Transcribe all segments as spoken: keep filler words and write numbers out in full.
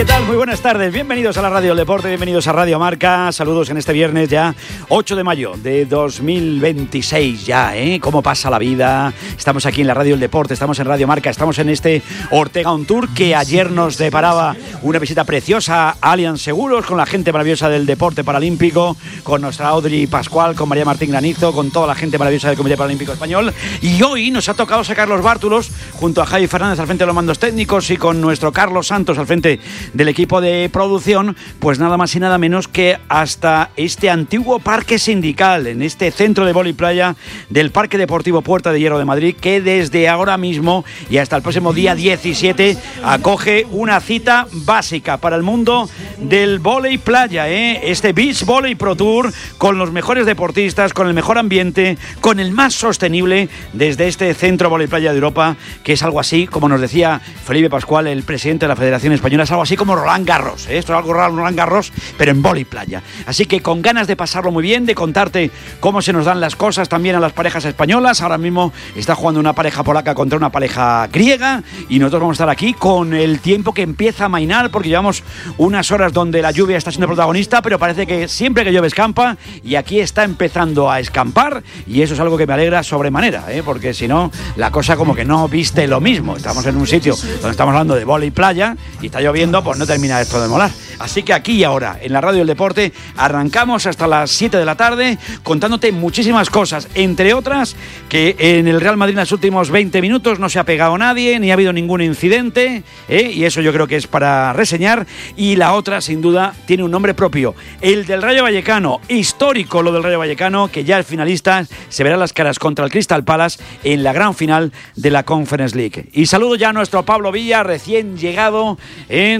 ¿qué tal? Muy buenas tardes. Bienvenidos a la Radio del Deporte, bienvenidos a Radio Marca. Saludos en este viernes ya, ocho de mayo de dos mil veintiséis ya, ¿eh? ¿Cómo pasa la vida? Estamos aquí en la Radio del Deporte, estamos en Radio Marca, estamos en este Ortega On Tour que ayer nos deparaba una visita preciosa a Allianz Seguros con la gente maravillosa del deporte paralímpico, con nuestra Audrey Pascual, con María Martín Granizo, con toda la gente maravillosa del Comité Paralímpico Español. Y hoy nos ha tocado sacar los bártulos junto a Javi Fernández al frente de los mandos técnicos y con nuestro Carlos Santos al frente del equipo de producción, pues nada más y nada menos que hasta este antiguo parque sindical, en este centro de vóley playa del Parque Deportivo Puerta de Hierro de Madrid, que desde ahora mismo y hasta el próximo día diecisiete acoge una cita básica para el mundo del vóley playa, ¿eh? Este Beach Volley Pro Tour con los mejores deportistas, con el mejor ambiente, con el más sostenible desde este centro vóley playa de Europa, que es algo así, como nos decía Felipe Pascual, el presidente de la Federación Española, es algo así como Roland Garros, ¿eh? Esto es algo raro, Roland Garros, pero en vóley playa. Así que con ganas de pasarlo muy bien, de contarte cómo se nos dan las cosas también a las parejas españolas. Ahora mismo está jugando una pareja polaca contra una pareja griega y nosotros vamos a estar aquí con el tiempo que empieza a amainar, porque llevamos unas horas donde la lluvia está siendo protagonista, pero parece que siempre que llueve escampa y aquí está empezando a escampar y eso es algo que me alegra sobremanera, ¿eh? Porque si no, la cosa como que no viste lo mismo. Estamos en un sitio donde estamos hablando de vóley playa y está lloviendo, pues no termina esto de molar. Así que aquí y ahora, en la Radio del Deporte, arrancamos hasta las siete de la tarde contándote muchísimas cosas, entre otras que en el Real Madrid en los últimos veinte minutos no se ha pegado nadie, ni ha habido ningún incidente, ¿eh? Y eso yo creo que es para reseñar. Y la otra, sin duda, tiene un nombre propio, el del Rayo Vallecano, histórico lo del Rayo Vallecano, que ya el finalista se verá las caras contra el Crystal Palace en la gran final de la Conference League. Y saludo ya a nuestro Pablo Villa, recién llegado ¿eh?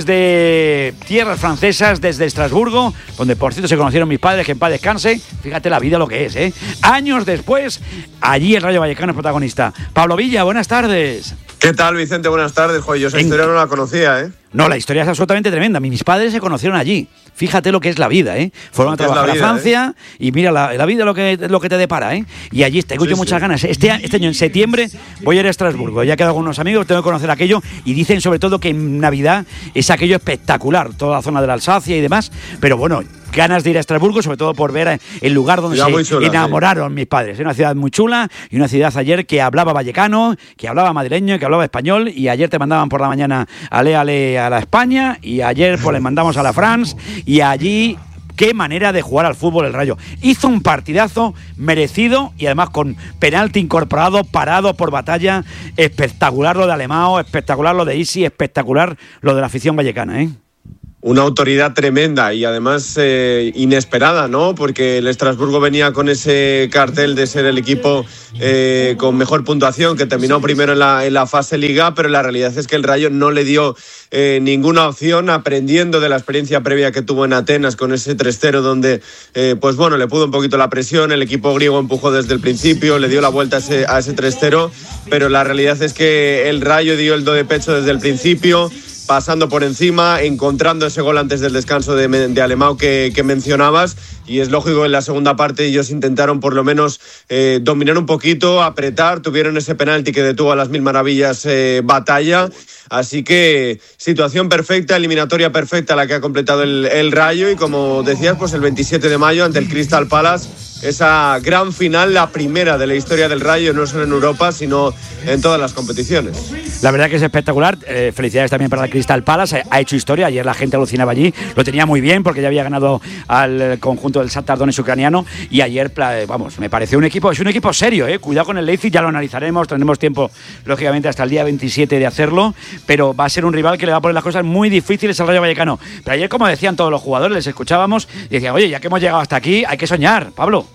desde tierras francesas, desde Estrasburgo, donde por cierto se conocieron mis padres, que en paz descanse. Fíjate la vida lo que es, ¿eh? Años después, allí el Rayo Vallecano es protagonista. Pablo Villa, buenas tardes. ¿Qué tal, Vicente? Buenas tardes. Joder, yo esa en... historia no la conocía, ¿eh? No, la historia es absolutamente tremenda. Mis padres se conocieron allí. Fíjate lo que es la vida, ¿eh? Fueron a trabajar vida, a Francia, ¿eh? Y mira, la, la vida lo que, lo que te depara, ¿eh? Y allí tengo sí, yo muchas sí. ganas. Este, este año, en septiembre, voy a ir a Estrasburgo. Ya he quedado con unos amigos, tengo que conocer aquello. Y dicen sobre todo que en Navidad es aquello espectacular, toda la zona de la Alsacia y demás. Pero bueno, ganas de ir a Estrasburgo, sobre todo por ver el lugar donde ya se chula, enamoraron sí. mis padres. Es una ciudad muy chula y una ciudad ayer que hablaba vallecano, que hablaba madrileño, que hablaba español, y ayer te mandaban por la mañana ale ale a la España y ayer pues les mandamos a la France y allí qué manera de jugar al fútbol el Rayo. Hizo un partidazo merecido y además con penalti incorporado, parado por batalla. Espectacular lo de Alemão, espectacular lo de Isi, espectacular lo de la afición vallecana, ¿eh? Una autoridad tremenda y además eh, inesperada, ¿no? Porque el Estrasburgo venía con ese cartel de ser el equipo eh, con mejor puntuación, que terminó primero en la, en la fase Liga, pero la realidad es que el Rayo no le dio eh, ninguna opción, aprendiendo de la experiencia previa que tuvo en Atenas con ese tres cero, donde, eh, pues bueno, le pudo un poquito la presión, el equipo griego empujó desde el principio, le dio la vuelta a ese, a ese tres cero, pero la realidad es que el Rayo dio el do de pecho desde el principio, pasando por encima, encontrando ese gol antes del descanso de, de Alemão que, que mencionabas, y es lógico que en la segunda parte ellos intentaron por lo menos eh, dominar un poquito, apretar, tuvieron ese penalti que detuvo a las mil maravillas eh, batalla, así que situación perfecta, eliminatoria perfecta la que ha completado el, el Rayo, y como decías, pues el veintisiete de mayo ante el Crystal Palace, esa gran final, la primera de la historia del Rayo, no solo en Europa, sino en todas las competiciones. La verdad que es espectacular, eh, felicidades también para el Crystal Palace, ha hecho historia, ayer la gente alucinaba allí, lo tenía muy bien porque ya había ganado al conjunto del Shakhtar Donetsk ucraniano y ayer, vamos, me pareció un equipo, es un equipo serio, eh, cuidado con el Leipzig, ya lo analizaremos, tendremos tiempo lógicamente hasta el día veintisiete de hacerlo, pero va a ser un rival que le va a poner las cosas muy difíciles al Rayo Vallecano. Pero ayer, como decían todos los jugadores, les escuchábamos y decían, oye, ya que hemos llegado hasta aquí, hay que soñar, Pablo.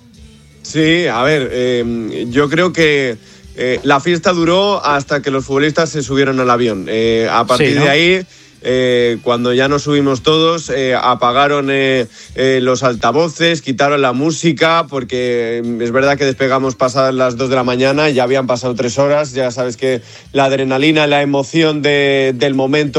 Sí, a ver, eh, yo creo que eh, la fiesta duró hasta que los futbolistas se subieron al avión. Eh, a partir sí, ¿no? de ahí, eh, cuando ya nos subimos todos, eh, apagaron eh, eh, los altavoces, quitaron la música, porque es verdad que despegamos pasadas las dos de la mañana, ya habían pasado tres horas, ya sabes que la adrenalina, la emoción de, del momento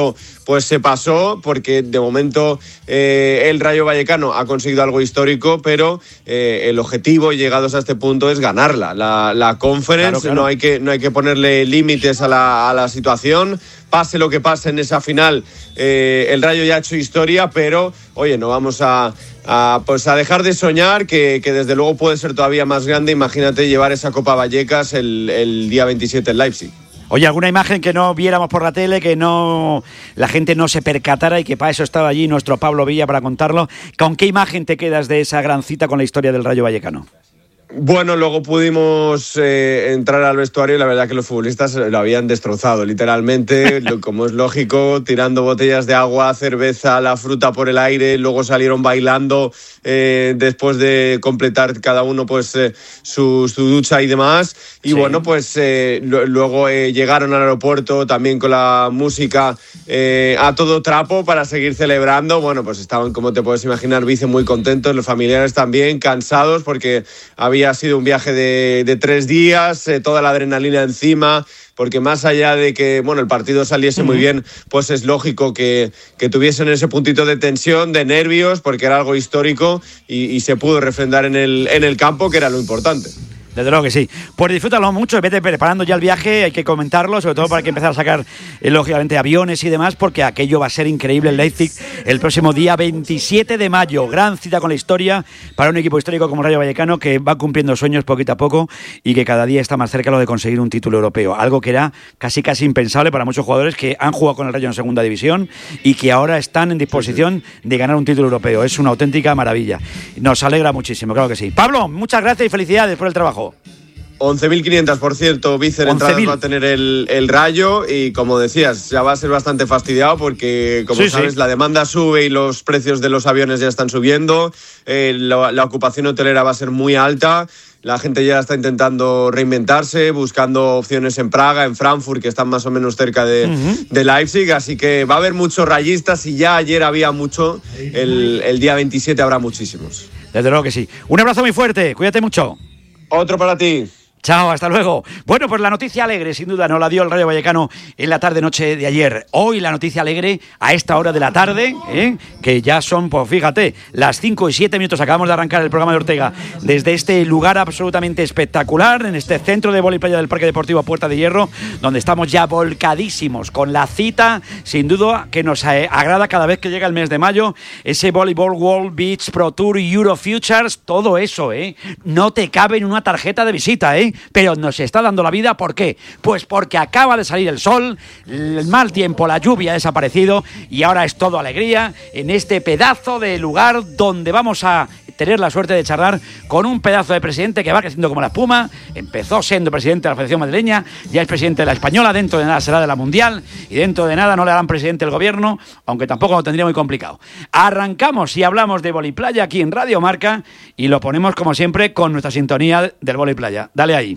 pues se pasó, porque de momento eh, el Rayo Vallecano ha conseguido algo histórico, pero eh, el objetivo, llegados a este punto, es ganarla. La, la Conference, claro, claro. No hay que, no hay que ponerle límites a la, a la situación. Pase lo que pase en esa final, eh, el Rayo ya ha hecho historia, pero, oye, no vamos a, a, pues a dejar de soñar, que, que desde luego puede ser todavía más grande. Imagínate llevar esa Copa Vallecas el, el día veintisiete en Leipzig. Oye, ¿alguna imagen que no viéramos por la tele, que no la gente no se percatara y que para eso estaba allí nuestro Pablo Villa para contarlo? ¿Con qué imagen te quedas de esa gran cita con la historia del Rayo Vallecano? Bueno, luego pudimos eh, entrar al vestuario y la verdad que los futbolistas lo habían destrozado, literalmente, como es lógico, tirando botellas de agua, cerveza, la fruta por el aire, luego salieron bailando eh, después de completar cada uno pues eh, su, su ducha y demás. Y sí. bueno, pues eh, lo, luego eh, llegaron al aeropuerto también con la música eh, a todo trapo para seguir celebrando. Bueno, pues estaban, como te puedes imaginar, Vice muy contentos, los familiares también, cansados porque había Ha sido un viaje de, de tres días, eh, toda la adrenalina encima, porque más allá de que bueno el partido saliese uh-huh. muy bien, pues es lógico que, que tuviesen ese puntito de tensión, de nervios, porque era algo histórico y, y se pudo refrendar en el, en el campo, que era lo importante. Desde luego que sí. Pues disfrútalo mucho, vete preparando ya el viaje, hay que comentarlo, sobre todo para que empezar a sacar, eh, lógicamente, aviones y demás, porque aquello va a ser increíble en Leipzig el próximo día veintisiete de mayo. Gran cita con la historia para un equipo histórico como Rayo Vallecano, que va cumpliendo sueños poquito a poco y que cada día está más cerca lo de conseguir un título europeo. Algo que era casi casi impensable para muchos jugadores que han jugado con el Rayo en segunda división y que ahora están en disposición de ganar un título europeo. Es una auténtica maravilla. Nos alegra muchísimo, claro que sí. Pablo, muchas gracias y felicidades por el trabajo. once mil quinientos, por cierto, Vice, en entradas va a tener el, el Rayo y, como decías, ya va a ser bastante fastidiado porque, como sí, sabes, sí. la demanda sube y los precios de los aviones ya están subiendo, eh, la, la ocupación hotelera va a ser muy alta, la gente ya está intentando reinventarse, buscando opciones en Praga, en Frankfurt, que están más o menos cerca de, uh-huh. de Leipzig, así que va a haber muchos rayistas y ya ayer había mucho, el, el día veintisiete habrá muchísimos. Desde luego que sí. Un abrazo muy fuerte, cuídate mucho. Otro para ti. Chao, hasta luego. Bueno, pues la noticia alegre, sin duda, nos la dio el Rayo Vallecano en la tarde-noche de ayer. Hoy la noticia alegre, a esta hora de la tarde, ¿eh? que ya son, pues fíjate, las cinco y siete minutos. Acabamos de arrancar el programa de Ortega desde este lugar absolutamente espectacular, en este centro de vóley playa del Parque Deportivo Puerta de Hierro, donde estamos ya volcadísimos con la cita, sin duda, que nos agrada cada vez que llega el mes de mayo, ese Volleyball World Beach Pro Tour Euro Futures, todo eso, ¿eh? No te cabe en una tarjeta de visita, ¿eh? Pero nos está dando la vida, ¿por qué? Pues porque acaba de salir el sol, el mal tiempo, la lluvia ha desaparecido y ahora es todo alegría en este pedazo de lugar donde vamos a tener la suerte de charlar con un pedazo de presidente que va creciendo como la espuma. Empezó siendo presidente de la Federación Madrileña, ya es presidente de la Española, dentro de nada será de la Mundial y dentro de nada no le harán presidente del gobierno, aunque tampoco lo tendría muy complicado. Arrancamos y hablamos de Vóley Playa aquí en Radio Marca y lo ponemos como siempre con nuestra sintonía del Vóley Playa. Dale ahí.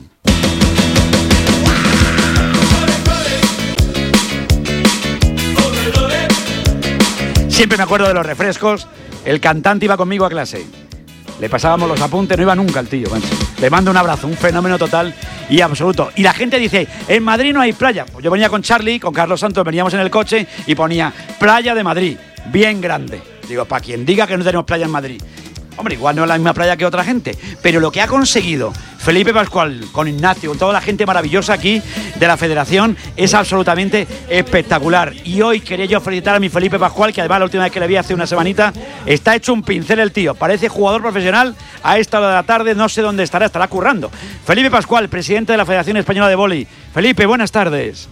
Siempre me acuerdo de los refrescos. El cantante iba conmigo a clase. Le pasábamos los apuntes, no iba nunca el tío. Bueno, le mando un abrazo, un fenómeno total y absoluto. Y la gente dice, en Madrid no hay playa. Pues yo venía con Charlie, con Carlos Santos, veníamos en el coche y ponía Playa de Madrid, bien grande. Digo, para quien diga que no tenemos playa en Madrid. Hombre, igual no es la misma playa que otra gente, pero lo que ha conseguido Felipe Pascual con Ignacio, con toda la gente maravillosa aquí de la Federación, es absolutamente espectacular. Y hoy quería yo felicitar a mi Felipe Pascual, que además la última vez que le vi hace una semanita, está hecho un pincel el tío, parece jugador profesional. A esta hora de la tarde no sé dónde estará, estará currando. Felipe Pascual, presidente de la Federación Española de Vóley. Felipe, buenas tardes.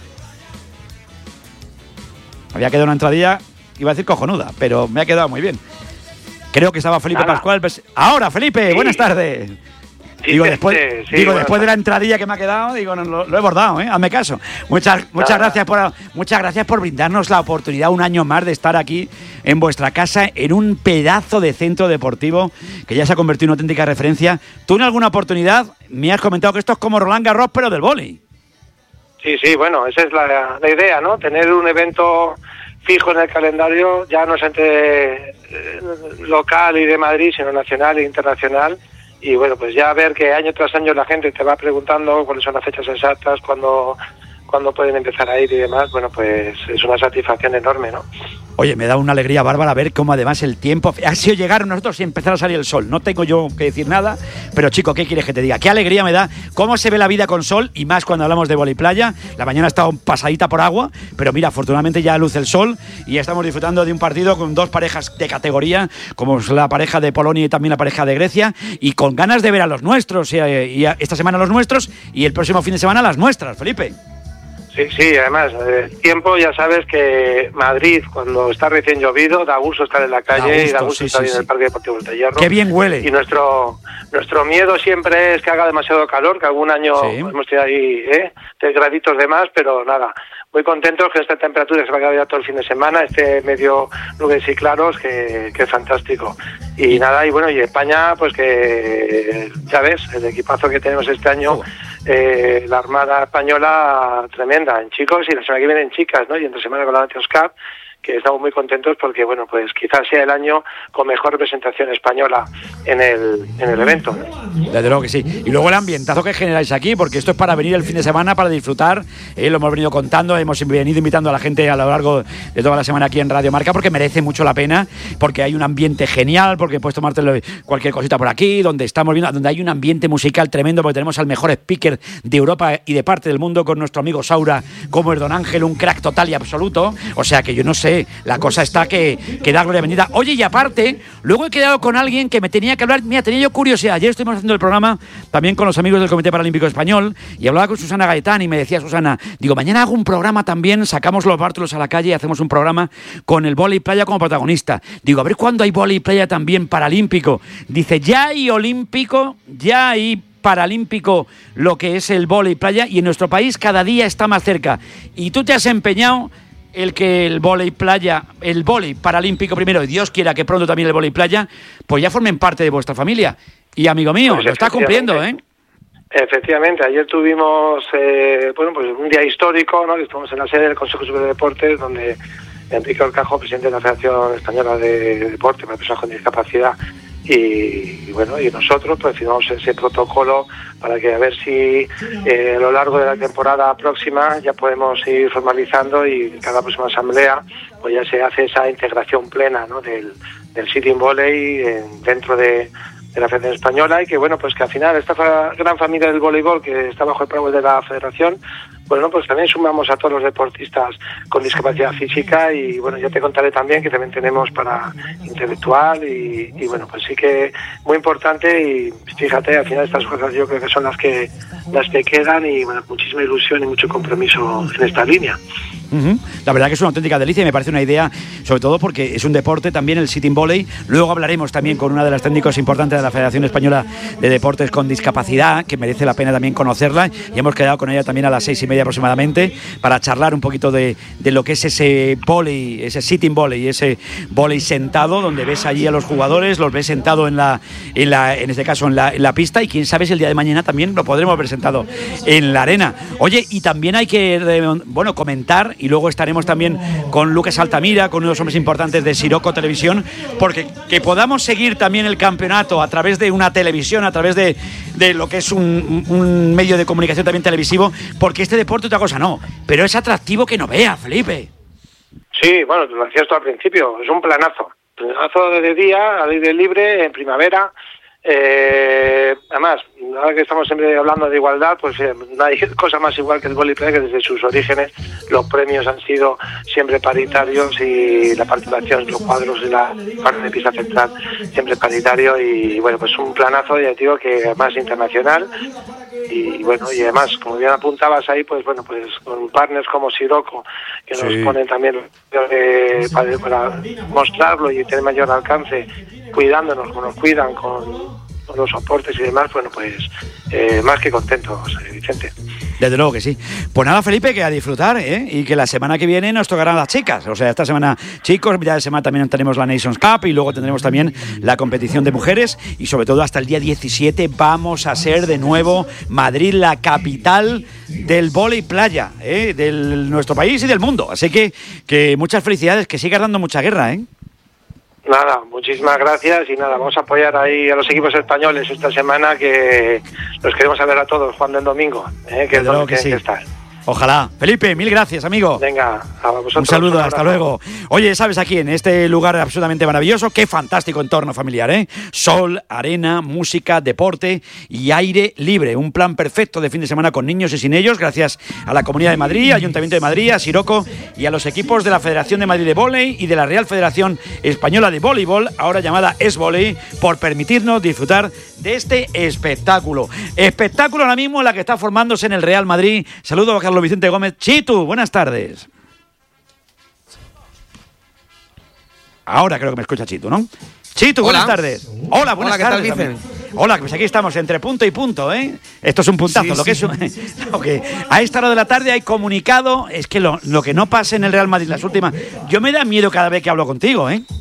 Había quedado una entradilla, iba a decir cojonuda, pero me ha quedado muy bien. Creo que estaba Felipe Nada. Pascual. Ahora, Felipe, sí. Buenas tardes. Sí, digo, después, sí, digo bueno, después de la entradilla que me ha quedado, digo, no, lo, lo he bordado, ¿eh? Hazme caso. Muchas, muchas gracias por, muchas gracias por brindarnos la oportunidad un año más de estar aquí en vuestra casa, en un pedazo de centro deportivo que ya se ha convertido en una auténtica referencia. Tú en alguna oportunidad me has comentado que esto es como Roland Garros, pero del vóley. Sí, sí, bueno, esa es la, la idea, ¿no? Tener un evento fijo en el calendario, ya no es entre eh, local y de Madrid, sino nacional e internacional. Y bueno, pues ya ver que año tras año la gente te va preguntando cuáles son las fechas exactas, cuándo cuándo pueden empezar a ir y demás, bueno, pues es una satisfacción enorme, ¿no? Oye, me da una alegría bárbara ver cómo además el tiempo ha sido llegar nosotros y empezar a salir el sol. No tengo yo que decir nada, pero chico, ¿qué quieres que te diga? Qué alegría me da cómo se ve la vida con sol, y más cuando hablamos de vóley playa. La mañana ha estado pasadita por agua, pero mira, afortunadamente ya luce el sol y ya estamos disfrutando de un partido con dos parejas de categoría, como es la pareja de Polonia y también la pareja de Grecia, y con ganas de ver a los nuestros, y, y esta semana a los nuestros y el próximo fin de semana a las nuestras, Felipe. Sí, sí, además, el tiempo, ya sabes que Madrid, cuando está recién llovido, da gusto estar en la calle, da gusto, y da gusto sí, estar sí, en el sí. Parque Deportivo del Hierro. ¡Qué bien huele! Y nuestro nuestro miedo siempre es que haga demasiado calor, que algún año sí. hemos tenido ahí ¿eh? tres graditos de más, pero nada, muy contentos que esta temperatura se va a quedar ya todo el fin de semana, este medio nubes y claros, que, que es fantástico. Y nada, y bueno, y España, pues que, ya ves, el equipazo que tenemos este año, oh. eh, la Armada Española tremenda, en chicos, y la semana que viene en chicas, ¿no? Y entre semana con la Nations Cup, que estamos muy contentos porque, bueno, pues quizás sea el año con mejor representación española en el en el evento. Desde luego que sí. Y luego el ambientazo que generáis aquí, porque esto es para venir el fin de semana, para disfrutar, eh, lo hemos venido contando, hemos venido invitando a la gente a lo largo de toda la semana aquí en Radio Marca, porque merece mucho la pena, porque hay un ambiente genial, porque puedes tomarte cualquier cosita por aquí, donde estamos viendo, donde hay un ambiente musical tremendo, porque tenemos al mejor speaker de Europa y de parte del mundo con nuestro amigo Saura, como es Don Ángel, un crack total y absoluto. O sea que yo no sé, la cosa está que, que da gloria bendita. Oye, y aparte, luego he quedado con alguien que me tenía que hablar. Mira, tenía yo curiosidad. Ayer estuvimos haciendo el programa también con los amigos del Comité Paralímpico Español y hablaba con Susana Gaetán y me decía Susana, digo, mañana hago un programa también, sacamos los bártulos a la calle y hacemos un programa con el vóley playa como protagonista. Digo, a ver cuándo hay vóley playa también paralímpico. Dice, ya hay olímpico, ya hay paralímpico lo que es el vóley playa, y en nuestro país cada día está más cerca. Y tú te has empeñado el que el vóley playa, el vóley paralímpico primero, y Dios quiera que pronto también el vóley playa, pues ya formen parte de vuestra familia. Y amigo mío, pues lo está cumpliendo, ¿eh? Efectivamente, ayer tuvimos eh, bueno, pues un día histórico, ¿no? Que estuvimos en la sede del Consejo Superior de Deportes, donde Enrique Orcajo, presidente de la Federación Española de Deporte para Personas con Discapacidad, y, y bueno, y nosotros pues firmamos ese protocolo para que a ver si eh, a lo largo de la temporada próxima ya podemos ir formalizando, y cada próxima asamblea pues ya se hace esa integración plena, ¿no? del, del sitting volley eh, dentro de, de la Federación Española, y que bueno, pues que al final esta fa- gran familia del voleibol que está bajo el paraguas de la Federación, bueno, pues también sumamos a todos los deportistas con discapacidad física, y bueno, ya te contaré también que también tenemos para intelectual, y, y bueno, pues sí que muy importante, y fíjate, al final estas cosas yo creo que son las que las que quedan, y bueno, muchísima ilusión y mucho compromiso en esta línea. Uh-huh. La verdad que es una auténtica delicia y me parece una idea, sobre todo porque es un deporte también el sitting volley. Luego hablaremos también con una de las técnicos importantes de la Federación Española de Deportes con Discapacidad, que merece la pena también conocerla, y hemos quedado con ella también a las seis y media aproximadamente para charlar un poquito de, de lo que es ese volley, ese sitting volley, ese volley sentado, donde ves allí a los jugadores, los ves sentado en la, en la en este caso en la, en la pista, y quién sabe si el día de mañana también lo podremos ver sentado en la arena. Oye, y también hay que, bueno, comentar, y luego estaremos también con Lucas Altamira, con uno de los hombres importantes de Siroco Televisión, porque que podamos seguir también el campeonato a través de una televisión, a través de, de lo que es un, un medio de comunicación también televisivo, porque este deporte otra cosa no, pero es atractivo que no vea, Felipe. Sí, bueno, lo decías tú al principio, es un planazo, planazo de día, al aire libre, en primavera. Eh, además, ahora que estamos siempre hablando de igualdad, pues eh, no hay cosa más igual que el vóley playa, que desde sus orígenes los premios han sido siempre paritarios, y la participación, los cuadros y la parte de pista central siempre paritario, y bueno, pues un planazo, ya digo, que además internacional. Y bueno, y además, como bien apuntabas ahí, pues bueno, pues con partners como Siroco, que nos sí. ponen también eh, para, para mostrarlo y tener mayor alcance, cuidándonos como nos cuidan con, con los soportes y demás, bueno, pues eh, más que contentos, Vicente. Desde luego que sí. Pues nada, Felipe, que a disfrutar, ¿eh? Y que la semana que viene nos tocarán las chicas. O sea, esta semana chicos, mitad de semana también tenemos la Nations Cup, y luego tendremos también la competición de mujeres, y sobre todo hasta el día diecisiete vamos a ser de nuevo Madrid la capital del vóley playa, ¿eh? De nuestro país y del mundo. Así que, que muchas felicidades, que sigas dando mucha guerra, ¿eh? Nada, muchísimas gracias, y nada, vamos a apoyar ahí a los equipos españoles esta semana, que los queremos ver a todos jugando el domingo, ¿eh? Que es donde tienen que estar. Ojalá. Felipe, mil gracias, amigo. Venga, a vosotros. Un saludo, hasta luego. Oye, ¿sabes aquí en este lugar absolutamente maravilloso? Qué fantástico entorno familiar, ¿eh? Sol, arena, música, deporte y aire libre. Un plan perfecto de fin de semana con niños y sin ellos, gracias a la Comunidad de Madrid, Ayuntamiento de Madrid, a Siroco y a los equipos de la Federación de Madrid de Vóley y de la Real Federación Española de Voleibol, ahora llamada Es-Voley, por permitirnos disfrutar de este espectáculo. Espectáculo ahora mismo en la que está formándose en el Real Madrid. Saludo a Carlos Vicente Gómez. Chitu, buenas tardes. Ahora creo que me escucha Chitu, ¿no? Chitu, buenas Hola. tardes. Hola, buenas Hola, ¿qué tardes. tal, también. Vicen? Hola, pues aquí estamos entre punto y punto, ¿eh? Esto es un puntazo. Sí, lo sí. que es un, lo que, a esta hora de la tarde hay comunicado. Es que lo, lo que no pasa en el Real Madrid las últimas. Yo me da miedo cada vez que hablo contigo, ¿eh?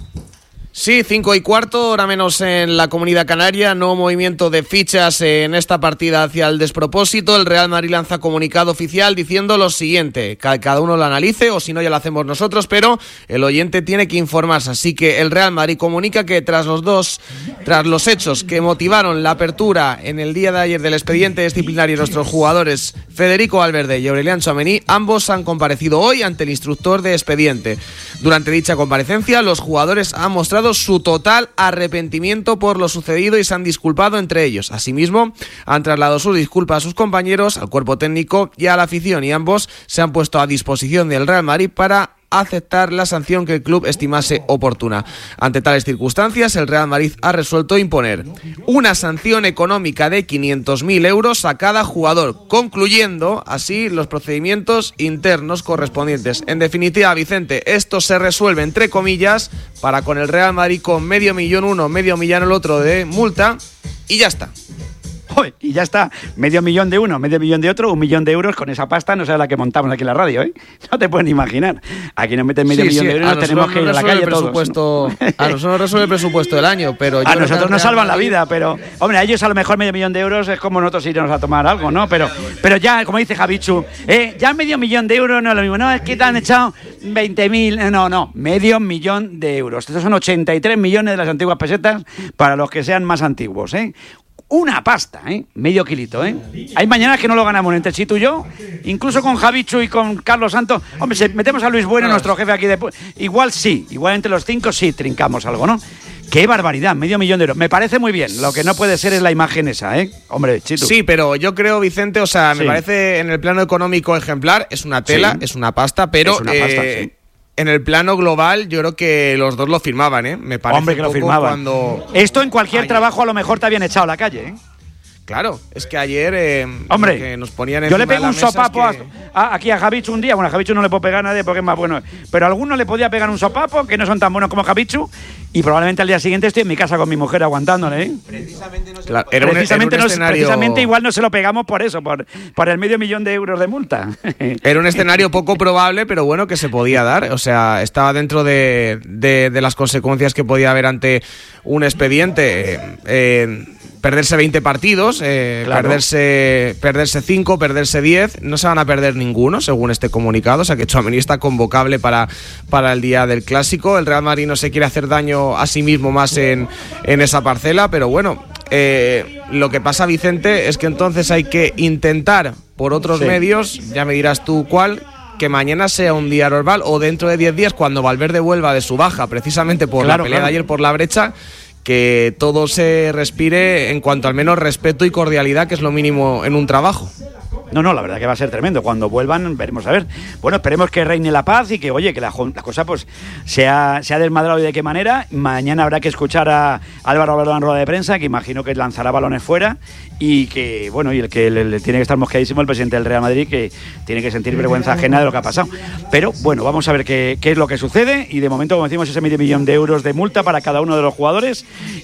Sí, cinco y cuarto, hora menos en la Comunidad Canaria, no movimiento de fichas en esta partida hacia el despropósito. El Real Madrid lanza comunicado oficial diciendo lo siguiente, que cada uno lo analice o si no ya lo hacemos nosotros, pero el oyente tiene que informarse. Así que el Real Madrid comunica que tras los dos, tras los hechos que motivaron la apertura en el día de ayer del expediente disciplinario de nuestros jugadores Federico Valverde y Aurelian Tchouaméni, ambos han comparecido hoy ante el instructor de expediente. Durante dicha comparecencia, los jugadores han mostrado su total arrepentimiento por lo sucedido y se han disculpado entre ellos. Asimismo, han trasladado sus disculpas a sus compañeros, al cuerpo técnico y a la afición, y ambos se han puesto a disposición del Real Madrid para aceptar la sanción que el club estimase oportuna. Ante tales circunstancias, el Real Madrid ha resuelto imponer una sanción económica de quinientos mil euros a cada jugador, concluyendo así los procedimientos internos correspondientes. En definitiva, Vicente, esto se resuelve entre comillas para con el Real Madrid con medio millón uno, medio millón el otro de multa y ya está. Joder, y ya está, medio millón de uno, medio millón de otro, un millón de euros con esa pasta, no sé la que montamos aquí en la radio, ¿eh? No te pueden imaginar. Aquí nos meten medio Sí, millón sí, de euros y nos tenemos que ir a la calle el todos. presupuesto, ¿no? A nosotros nos resuelve el presupuesto del año, pero... Yo a creo que nosotros al nos Real salvan la Madrid- vida, pero... Hombre, a ellos a lo mejor medio millón de euros es como nosotros irnos a tomar algo, ¿no? Pero pero ya, como dice Javichu, eh, ya medio millón de euros no es lo mismo. No, es que te han echado veinte mil... No, no, medio millón de euros. Estos son ochenta y tres millones de las antiguas pesetas para los que sean más antiguos, ¿eh? Una pasta, ¿eh? Medio kilito, ¿eh? Hay mañanas que no lo ganamos entre Chitu y yo, incluso con Javichu y con Carlos Santos. Hombre, si metemos a Luis Bueno, nuestro jefe aquí de... Igual sí, igual entre los cinco sí trincamos algo, ¿no? ¡Qué barbaridad! Medio millón de euros. Me parece muy bien. Lo que no puede ser es la imagen esa, ¿eh? Hombre, Chitu. Sí, pero yo creo, Vicente, o sea, me Sí. parece en el plano económico ejemplar, es una tela, Sí. es una pasta, pero Es una pasta, eh, sí. en el plano global yo creo que los dos lo firmaban, ¿eh? Me parece Hombre, que lo poco firmaban. cuando... Esto en cualquier Ayer. trabajo a lo mejor te habían echado a la calle, ¿eh? Claro, es que ayer eh, Hombre, lo que nos ponían yo le encima de pego la un mesa es sopapo que- a- a- aquí a Javichu un día. Bueno, a Javichu no le puedo pegar a nadie porque es más bueno. Pero a alguno le podía pegar un sopapo que no son tan buenos como Javichu. Y probablemente al día siguiente estoy en mi casa con mi mujer aguantándole, ¿eh? Claro, era un- precisamente, era un no- escenario- precisamente igual no se lo pegamos por eso, por, por el medio millón de euros de multa. Era un escenario poco probable, pero bueno, que se podía dar. O sea, estaba dentro de, de, de las consecuencias que podía haber ante un expediente. Eh, eh, perderse veinte partidos, eh, Claro. perderse perderse cinco, perderse diez. No se van a perder ninguno, según este comunicado. O sea, que Tchouaméni está convocable para, para el día del Clásico. El Real Madrid no se quiere hacer daño a sí mismo más en, en esa parcela, pero bueno... Eh, lo que pasa, Vicente, es que entonces hay que intentar por otros Sí. medios, ya me dirás tú cuál, que mañana sea un día normal o dentro de diez días cuando Valverde vuelva de su baja, precisamente por Claro, la pelea claro. de ayer por la brecha, que todo se respire en cuanto al menos respeto y cordialidad, que es lo mínimo en un trabajo. No, no, la verdad que va a ser tremendo. Cuando vuelvan, veremos a ver. Bueno, esperemos que reine la paz y que, oye, que la, jo- la cosa pues se ha, se ha desmadrado y de qué manera. Mañana habrá que escuchar a Álvaro Arbeloa en rueda de prensa, que imagino que lanzará balones fuera y que, bueno, y el que le, le tiene que estar mosqueadísimo el presidente del Real Madrid, que tiene que sentir vergüenza ajena de lo que ha pasado. Pero, bueno, vamos a ver qué, qué es lo que sucede y de momento, como decimos, ese medio millón de euros de multa para cada uno de los jugadores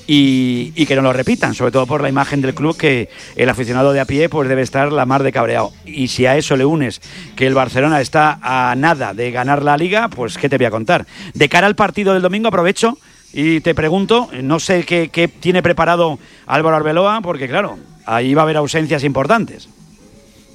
y, y que no lo repitan, sobre todo por la imagen del club, que el aficionado de a pie pues debe estar la mar de cabreado. Y si a eso le unes que el Barcelona está a nada de ganar la Liga, pues ¿qué te voy a contar? De cara al partido del domingo, aprovecho y te pregunto, no sé qué, qué tiene preparado Álvaro Arbeloa, porque claro, ahí va a haber ausencias importantes.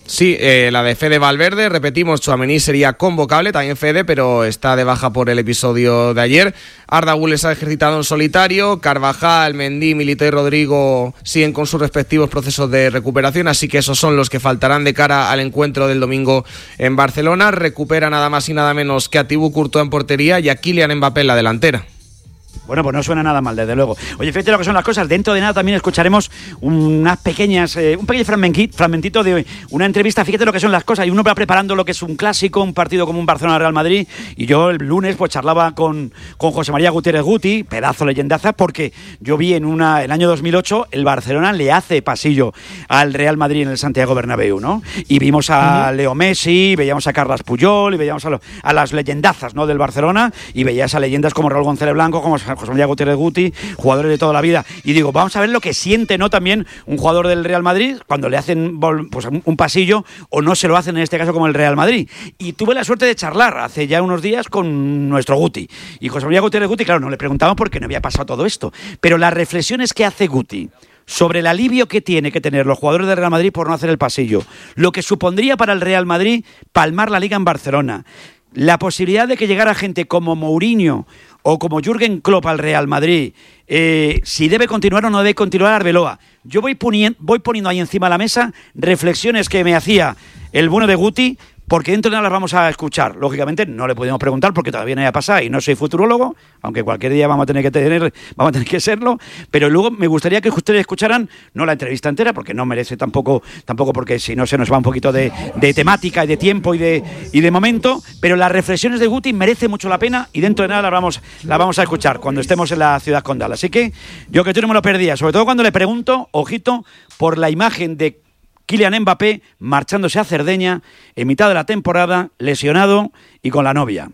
Sí, eh, la de Fede Valverde, repetimos, Tchouaméni sería convocable, también Fede, pero está de baja por el episodio de ayer. Arda Güler se ha ejercitado en solitario, Carvajal, Mendy, Milito y Rodrigo siguen con sus respectivos procesos de recuperación, así que esos son los que faltarán de cara al encuentro del domingo en Barcelona. Recupera nada más y nada menos que a Thibaut Courtois en portería y a Kylian Mbappé en la delantera. Bueno, pues no suena nada mal, desde luego. Oye, fíjate lo que son las cosas. Dentro de nada también escucharemos unas pequeñas, eh, un pequeño fragmentito de una entrevista. Fíjate lo que son las cosas. Y uno va preparando lo que es un clásico, un partido como un Barcelona-Real Madrid. Y yo el lunes pues charlaba con, con José María Gutiérrez Guti, pedazo leyendaza, porque yo vi en una, el año dos mil ocho el Barcelona le hace pasillo al Real Madrid en el Santiago Bernabéu, ¿no? Y vimos a uh-huh. Leo Messi, veíamos a Carles Puyol y veíamos a, lo, a las leyendazas, ¿no?, del Barcelona, y veías a leyendas como Raúl González Blanco, como José María Gutiérrez Guti, jugadores de toda la vida, y digo, vamos a ver lo que siente, ¿no?, también un jugador del Real Madrid cuando le hacen pues, un pasillo o no se lo hacen, en este caso como el Real Madrid. Y tuve la suerte de charlar hace ya unos días con nuestro Guti, y José María Gutiérrez Guti, claro, no le preguntamos por qué no había pasado todo esto, pero las reflexiones que hace Guti sobre el alivio que tiene que tener los jugadores del Real Madrid por no hacer el pasillo, lo que supondría para el Real Madrid palmar la Liga en Barcelona, la posibilidad de que llegara gente como Mourinho o como Jürgen Klopp al Real Madrid, eh, si debe continuar o no debe continuar Arbeloa. Yo voy, poni- voy poniendo ahí encima de la mesa reflexiones que me hacía el bueno de Guti, porque dentro de nada las vamos a escuchar. Lógicamente no le podemos preguntar porque todavía no haya pasado y no soy futurólogo, aunque cualquier día vamos a tener que tener, vamos a tener que serlo, pero luego me gustaría que ustedes escucharan, no la entrevista entera, porque no merece tampoco, tampoco porque si no se nos va un poquito de, de temática y de tiempo y de, y de momento, pero las reflexiones de Guti merecen mucho la pena y dentro de nada las vamos, las vamos a escuchar cuando estemos en la Ciudad Condal. Así que yo que tú no me lo perdía, sobre todo cuando le pregunto, ojito, por la imagen de Kylian Mbappé marchándose a Cerdeña en mitad de la temporada, lesionado y con la novia.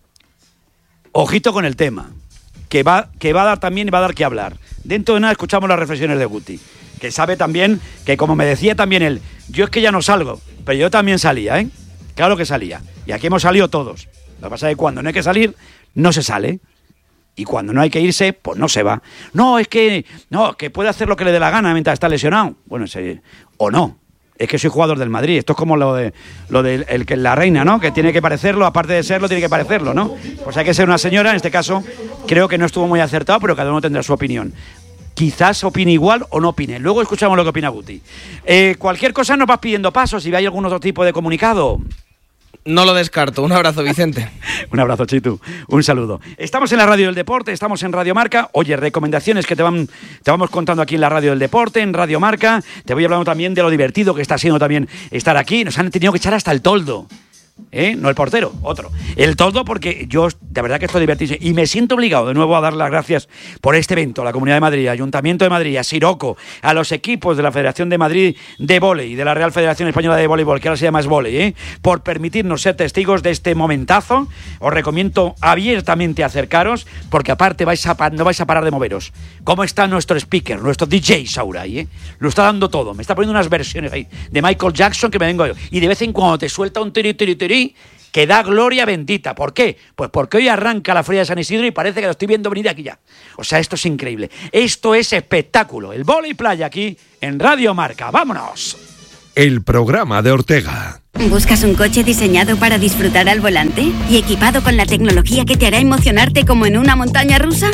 Ojito con el tema, que va, que va a dar también va a dar que hablar. Dentro de nada escuchamos las reflexiones de Guti, que sabe también que, como me decía también él, yo es que ya no salgo, pero yo también salía, ¿eh? Claro que salía. Y aquí hemos salido todos. Lo que pasa es que cuando no hay que salir, no se sale. Y cuando no hay que irse, pues no se va. No, es que no, que puede hacer lo que le dé la gana mientras está lesionado. Bueno, ese, o no. Es que soy jugador del Madrid. Esto es como lo de lo de el que la reina, ¿no? Que tiene que parecerlo, aparte de serlo, tiene que parecerlo, ¿no? Pues hay que ser una señora. En este caso, creo que no estuvo muy acertado, pero cada uno tendrá su opinión. Quizás opine igual o no opine. Luego escuchamos lo que opina Guti. Eh, cualquier cosa nos vas pidiendo pasos. Si hay algún otro tipo de comunicado. No lo descarto. Un abrazo, Vicente. Un abrazo, Chitu. Un saludo. Estamos en la Radio del Deporte, estamos en Radio Marca. Oye, recomendaciones que te, van, te vamos contando aquí en la Radio del Deporte, en Radio Marca. Te voy hablando también de lo divertido que está siendo también estar aquí. Nos han tenido que echar hasta el toldo. ¿Eh? No el portero, otro. El toldo, porque yo de verdad que estoy divertido y me siento obligado de nuevo a dar las gracias por este evento a la Comunidad de Madrid, Ayuntamiento de Madrid, a Siroco, a los equipos de la Federación de Madrid de Vóley y de la Real Federación Española de Voleibol, que ahora se llama es Vóley, ¿eh? Por permitirnos ser testigos de este momentazo. Os recomiendo abiertamente acercaros, porque aparte vais a, no vais a parar de moveros. ¿Cómo está nuestro speaker, nuestro D J Sauray? ¿eh? Lo está dando todo, me está poniendo unas versiones ahí de Michael Jackson que me vengo yo, y de vez en cuando te suelta un tiri tiri tiri que da gloria bendita. ¿Por qué? Pues porque hoy arranca la Feria de San Isidro y parece que lo estoy viendo venir aquí ya. O sea, esto es increíble. Esto es espectáculo. El vóley playa aquí en Radio Marca. ¡Vámonos! El programa de Ortega. ¿Buscas un coche diseñado para disfrutar al volante y equipado con la tecnología que te hará emocionarte como en una montaña rusa?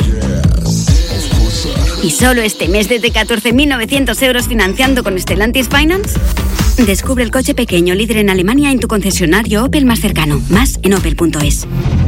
¿Y solo este mes desde catorce mil novecientos euros financiando con Stellantis Finance? Descubre el coche pequeño líder en Alemania en tu concesionario Opel más cercano. Más en opel punto es.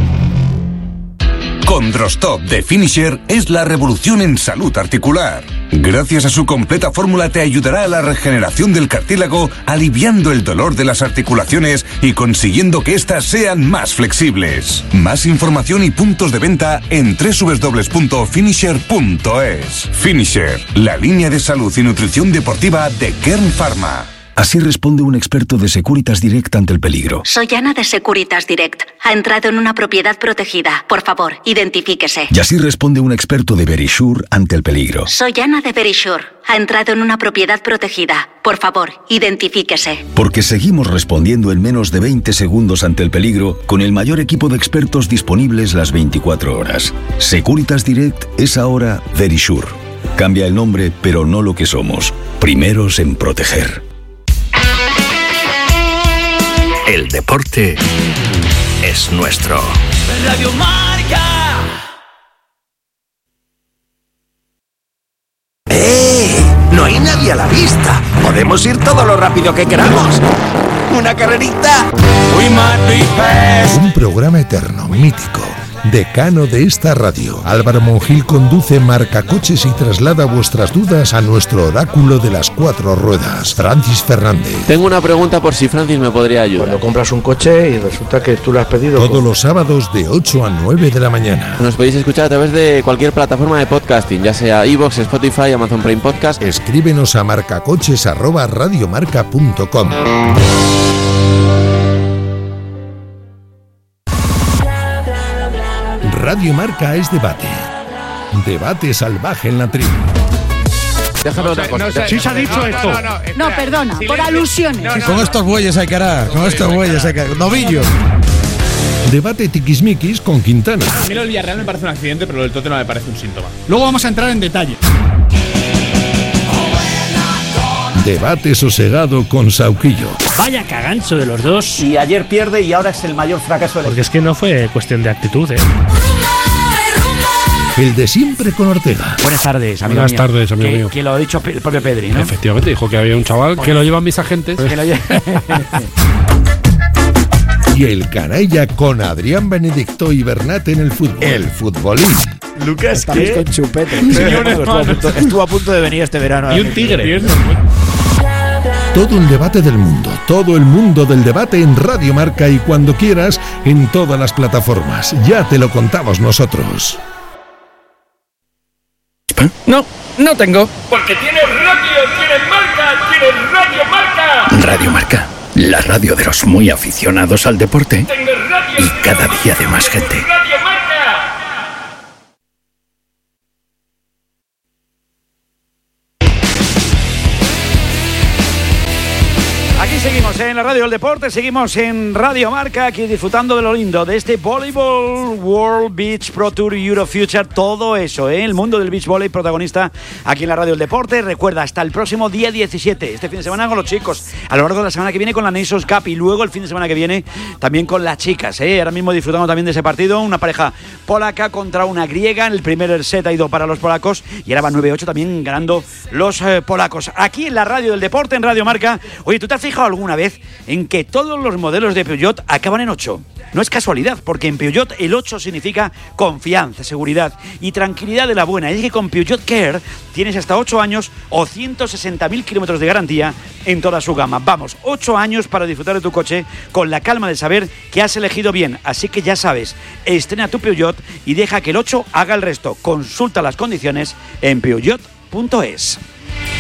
Condrostop de Finisher es la revolución en salud articular. Gracias a su completa fórmula te ayudará a la regeneración del cartílago, aliviando el dolor de las articulaciones y consiguiendo que éstas sean más flexibles. Más información y puntos de venta en doble u doble u doble u punto finisher punto es. Finisher, la línea de salud y nutrición deportiva de Kern Pharma. Así responde un experto de Securitas Direct ante el peligro. Soy Ana de Securitas Direct. Ha entrado en una propiedad protegida. Por favor, identifíquese. Y así responde un experto de Verisure ante el peligro. Soy Ana de Verisure. Ha entrado en una propiedad protegida. Por favor, identifíquese. Porque seguimos respondiendo en menos de veinte segundos ante el peligro con el mayor equipo de expertos disponibles las veinticuatro horas. Securitas Direct es ahora Verisure. Cambia el nombre, pero no lo que somos. Primeros en proteger. El deporte es nuestro. Radio Marca. ¡Eh! No hay nadie a la vista. Podemos ir todo lo rápido que queramos. ¡Una carrerita! Un programa eterno, mítico, decano de esta radio. Álvaro Monjil conduce Marcacoches y traslada vuestras dudas a nuestro oráculo de las cuatro ruedas, Francis Fernández. Tengo una pregunta por si Francis me podría ayudar. Cuando compras un coche y resulta que tú lo has pedido... Todos con... los sábados de ocho a nueve de la mañana. Nos podéis escuchar a través de cualquier plataforma de podcasting, ya sea iVoox, Spotify, Amazon Prime Podcast. Escríbenos a marcacoches arroba radiomarca punto com. Radio Marca es debate. Debate salvaje en la tribu. Déjame no otra sé, cosa. No sé, sí se ha dicho no, esto. No, no, no, no, no perdona, silencio. Por alusiones. No, no, con no. estos bueyes hay que hará. Con estos bueyes hay que hará. Novillo. Debate tiquismiquis con Quintana. A mí lo del Villarreal me parece un accidente, pero lo del Tottenham me parece un síntoma. Luego vamos a entrar en detalle. Debate sosegado con Sauquillo. Vaya cagancho de los dos. Y ayer pierde y ahora es el mayor fracaso del... Porque es que no fue cuestión de actitud, ¿eh? El de siempre con Ortega. Buenas tardes, amigo Buenas mío. tardes, amigo que, mío. Que lo ha dicho el propio Pedri, ¿no? Efectivamente, dijo que había un chaval Bueno, que lo llevan mis agentes. Que lo lleva... Y el canalla con Adrián Benedicto y Bernat en el fútbol. El futbolín. Lucas, estamos con chupete. estuvo, a punto, estuvo a punto de venir este verano. Y un tigre. Todo el debate del mundo, todo el mundo del debate en Radio Marca y cuando quieras en todas las plataformas. Ya te lo contamos nosotros. No, no tengo. Porque tienes radio, tienes marca, tienes Radio Marca. Radio Marca, la radio de los muy aficionados al deporte y cada día de más gente. Radio Marca. Aquí seguimos en la radio del deporte, seguimos en Radio Marca, aquí disfrutando de lo lindo, de este Volleyball World Beach Pro Tour Euro Future, todo eso, ¿eh? El mundo del beach volley protagonista aquí en la radio del deporte. Recuerda, hasta el próximo día diecisiete, este fin de semana con los chicos, a lo largo de la semana que viene con la Nations Cup y luego el fin de semana que viene también con las chicas, ¿eh? Ahora mismo disfrutando también de ese partido, una pareja polaca contra una griega, en el primer set ha ido para los polacos y ahora va nueve ocho también ganando los eh, polacos. Aquí en la radio del deporte, en Radio Marca. Oye, ¿tú te has fijado alguna vez en que todos los modelos de Peugeot acaban en ocho? No es casualidad, porque en Peugeot el ocho significa confianza, seguridad y tranquilidad de la buena. Y es que con Peugeot Care tienes hasta ocho años o ciento sesenta mil kilómetros de garantía en toda su gama. Vamos, ocho años para disfrutar de tu coche con la calma de saber que has elegido bien. Así que ya sabes, estrena tu Peugeot y deja que el ocho haga el resto. Consulta las condiciones en peugeot punto es.